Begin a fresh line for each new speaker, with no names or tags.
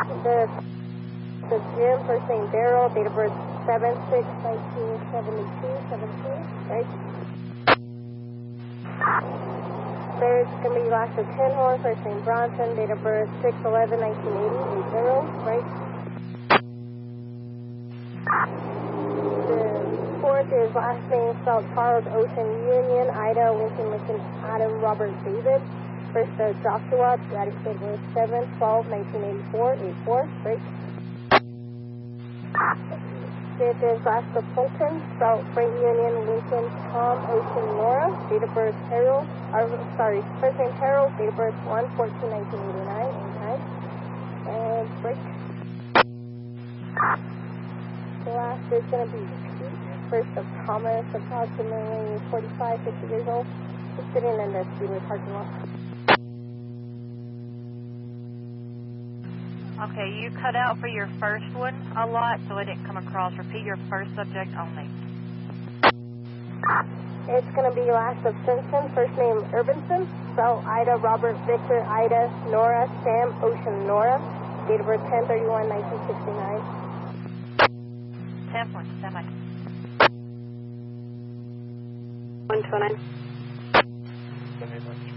The Jim, first name Daryl, date of birth 7/6/1972, 17, right? There's going to be last of Tinhorn, first name Bronson, date of birth 6/11/1980, 80, right? The fourth is last name spelled Charles Ocean Union, Ida, Lincoln, Adam, Robert, David. First Joshua, date was 7/12/1984, 84, right? Fifth is last of Fulton, spelled Frank Union, Lincoln, Tom, Ocean, Nora, date of birth Harold, first name Harold, date of birth 1/14/1989, 89, and break. The last is going to be Pete, first of Thomas, approximately 45, 50 years old, just sitting in the Speedway parking lot.
Okay, you cut out for your first one a lot, so it didn't come across. Repeat your first subject only.
It's going to be last of Simpson, first name Urbanson, spell Ida, Robert, Victor, Ida, Nora, Sam, Ocean, Nora, date of birth 10/31/1969.
10 points, stand by.
129.